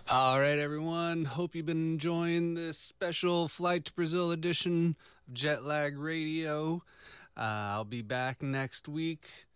All right, everyone. Hope you've been enjoying this special Flight to Brazil edition of Jet Lag Radio. I'll be back next week